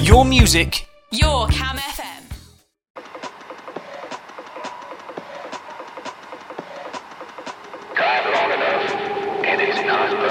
Your music. Your Cam FM. Drive long enough, it is not.